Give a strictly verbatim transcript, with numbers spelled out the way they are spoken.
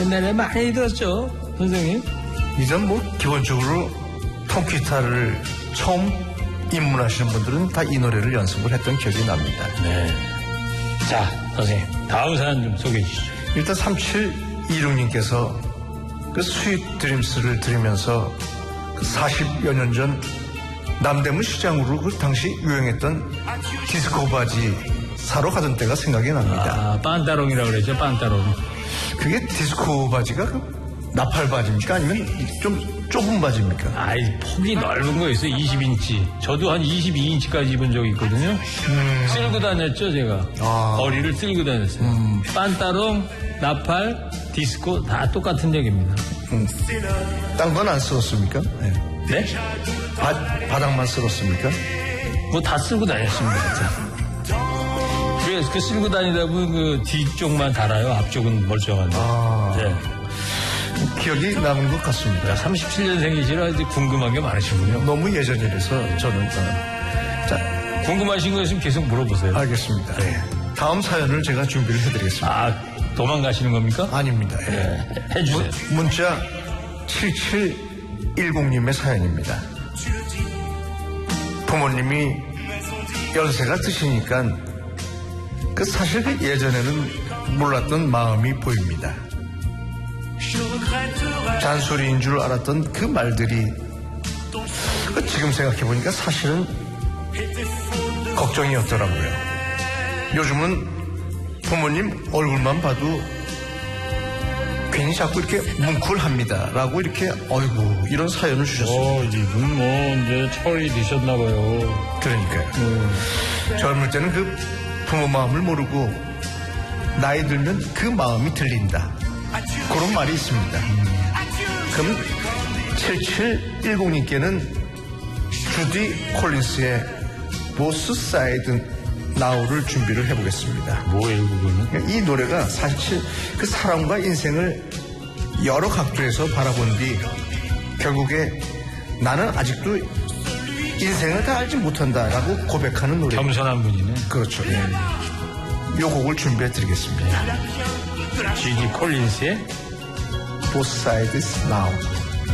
옛날에 많이 들었죠, 선생님? 이전 뭐 기본적으로 통기타를 처음 입문하시는 분들은 다 이 노래를 연습을 했던 기억이 납니다. 네. 자, 선생님, 다음 사연 좀 소개해 주시죠. 일단 삼칠이육님께서 그 스윗 드림스를 들으면서 그 사십여 년 전 남대문 시장으로 그 당시 유행했던 디스코 바지 사러 가던 때가 생각이 납니다. 아, 빤따롱이라고 그랬죠, 빤따롱. 그게 디스코 바지가 그 나팔 바지입니까? 아니면 좀 좁은 바지입니까? 아이, 폭이 넓은 거 있어요. 이십 인치. 저도 한 이십이 인치까지 입은 적이 있거든요. 음. 쓸고 다녔죠, 제가. 아. 거리를 쓸고 다녔어요. 음. 빤따롱, 나팔, 디스코 다 똑같은 얘기입니다. 음. 딴 건 안 쓸었습니까? 네. 네? 바, 바닥만 쓸었습니까? 뭐 다 쓸고 다녔습니다. 자. 그래서 그 쓸고 다니다 보면 그 뒤쪽만 달아요. 앞쪽은 멀쩡한데. 아. 네. 기억이 남은 것 같습니다. 삼십칠 년생이시라 이제 궁금한 게 많으시군요. 너무 예전이라서 저는. 어. 자, 궁금하신 거 있으면 계속 물어보세요. 알겠습니다. 네. 다음 사연을 제가 준비를 해드리겠습니다. 아, 도망가시는 겁니까? 아닙니다. 예. 네, 해주세요. 문, 문자 칠칠일공님의 사연입니다. 부모님이 연세가 드시니까 그 사실 그 예전에는 몰랐던 마음이 보입니다. 잔소리인 줄 알았던 그 말들이 지금 생각해보니까 사실은 걱정이었더라고요. 요즘은 부모님 얼굴만 봐도 괜히 자꾸 이렇게 뭉클합니다 라고 이렇게 어이구 이런 사연을 주셨습니다. 어, 이분 뭐 이제 철이 드셨나봐요. 그러니까요. 음. 젊을 때는 그 부모 마음을 모르고 나이 들면 그 마음이 들린다, 그런 말이 있습니다. 음. 그럼 칠칠일공님께는 주디 콜린스의 보스 사이드 나우를 준비를 해보겠습니다. 뭐예요, 그거는? 이 노래가 사실 그 사람과 인생을 여러 각도에서 바라본 뒤 결국에 나는 아직도 인생을 다 알지 못한다라고 고백하는 노래. 겸손한 분이네. 그렇죠. 예. 이 곡을 준비해 드리겠습니다. 지디 콜린스의 Both Sides Now.